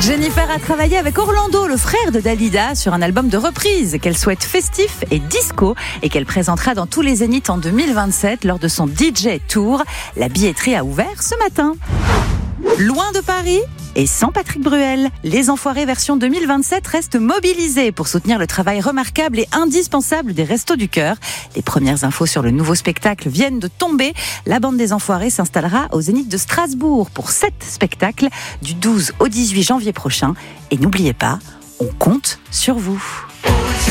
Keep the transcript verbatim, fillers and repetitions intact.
Jennifer a travaillé avec Orlando, le frère de Dalida, sur un album de reprise qu'elle souhaite festif et disco et qu'elle présentera dans tous les Zéniths en deux mille vingt-sept lors de son D J Tour. La billetterie a ouvert ce matin. Loin de Paris et sans Patrick Bruel, Les Enfoirés version deux mille vingt-sept restent mobilisés pour soutenir le travail remarquable et indispensable des Restos du Cœur. Les premières infos sur le nouveau spectacle viennent de tomber. La bande des Enfoirés s'installera au Zénith de Strasbourg pour sept spectacles du douze au dix-huit janvier prochain. Et n'oubliez pas, on compte sur vous.